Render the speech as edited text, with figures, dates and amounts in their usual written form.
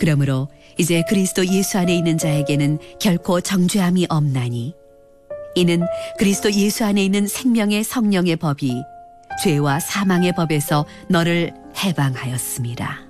그러므로 이제 그리스도 예수 안에 있는 자에게는 결코 정죄함이 없나니 이는 그리스도 예수 안에 있는 생명의 성령의 법이 죄와 사망의 법에서 너를 해방하였습니다.